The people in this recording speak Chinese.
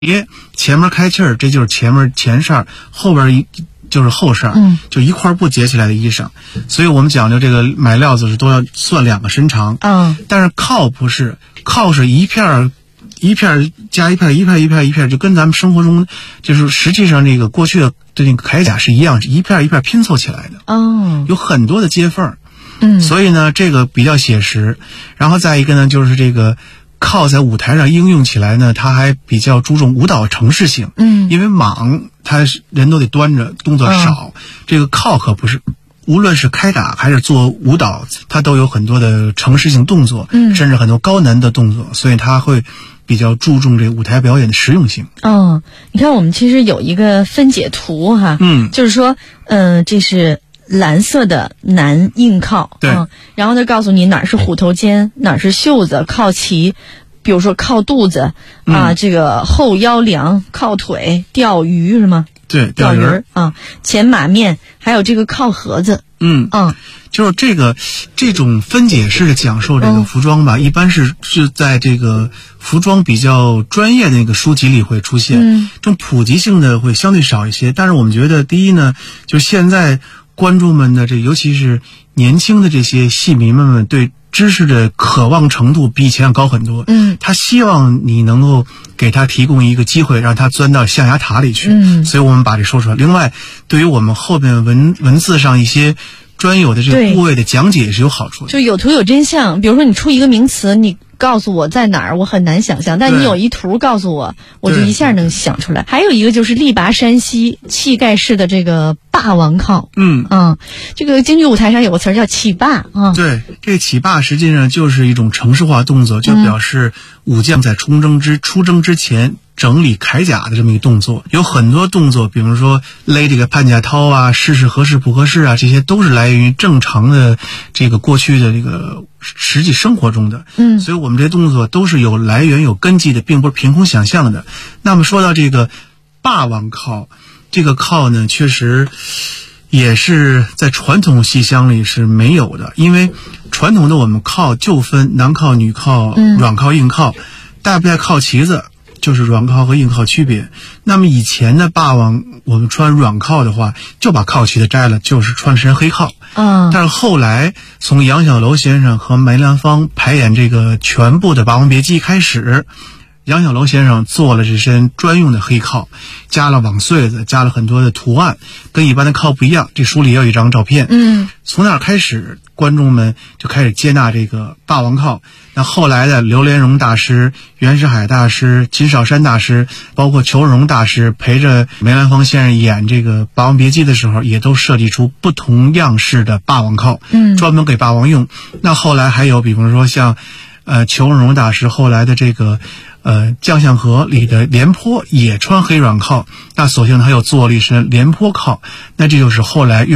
前面开气儿，这就是前扇，后边就是后扇，就一块布结起来的衣裳。所以我们讲究这个买料子是都要算2个身长。但是靠不是，靠是一片加一片，一片，就跟咱们生活中就是实际上这个过去的那个铠甲是一样，是一片一片拼凑起来的。有很多的接缝。所以呢，这个比较写实。然后再一个呢，就是这个靠在舞台上应用起来呢，它还比较注重舞蹈程式性。因为蟒它人都得端着，动作少。这个靠可不是，无论是开打还是做舞蹈，它都有很多的程式性动作，甚至很多高难的动作，所以它会比较注重这个舞台表演的实用性。 你看我们其实有一个分解图哈，就是说，这是蓝色的男硬靠， 对， 然后就告诉你哪儿是虎头肩，哪儿是袖子、靠旗，比如说靠肚子这个后腰梁、靠腿、钓鱼是吗？ 对， 钓鱼前马面，还有这个靠盒子。 就是这种分解式的讲授这个服装吧，一般是在这个服装比较专业的那个书籍里会出现，这种普及性的会相对少一些。但是我们觉得，第一呢，就是现在观众们的尤其是年轻的这些戏迷们对知识的渴望程度比以前要高很多。他希望你能够给他提供一个机会，让他钻到象牙塔里去。所以我们把这说出来。另外，对于我们后面文字上一些专有的这个部位的讲解也是有好处的， 就有图有真相。比如说你出一个名词，你告诉我在哪儿，我很难想象，但你有一图告诉我，我就一下能想出来。还有一个就是力拔山兮，气盖式的这个霸王靠。这个京剧舞台上有个词儿叫起霸啊。 对，这起霸实际上就是一种程式化动作，就表示武将在出征之前整理铠甲的这么一个动作。有很多动作，比如说勒这个判甲涛啊，试试合适不合适啊，这些都是来源于正常的这个过去的这个实际生活中的。所以我们这些动作都是有来源有根基的，并不是凭空想象的。那么说到这个霸王靠，这个靠呢，确实也是在传统戏腔里是没有的。因为传统的我们靠就分男靠、女靠、软靠、硬靠，带不带靠旗子就是软靠和硬靠区别。那么以前的霸王，我们穿软靠的话，就把靠旗子摘了，就是穿身黑靠。但是后来从杨小楼先生和梅兰芳排演这个全部的《霸王别姬》开始，杨小楼先生做了这身专用的黑靠，加了网穗子，加了很多的图案，跟一般的靠不一样。这书里也有一张照片。从那儿开始，观众们就开始接纳这个霸王靠。那后来的刘连荣大师、袁世海大师、金少山大师，包括裘荣大师陪着梅兰芳先生演这个《霸王别姬》的时候，也都设计出不同样式的霸王靠，专门给霸王用。那后来还有比方说像裘荣大师后来的这个将相和里的廉颇也穿黑软靠，那索性他又做了一身廉颇靠。那这就是后来